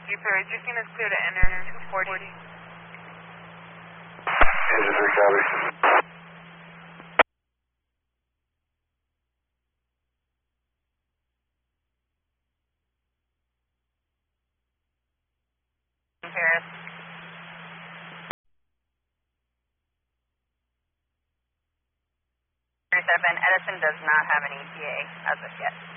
Sorry, 16 is clear to enter 240. Engine 3, copy. Paris. 37, Edison does not have an ETA as of yet.